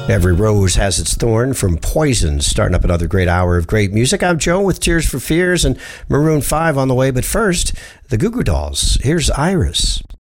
Every rose has its thorn from Poison, starting up another great hour of great music. I'm Joe with Tears for Fears and Maroon 5 on the way. But first, the Goo Goo Dolls. Here's Iris.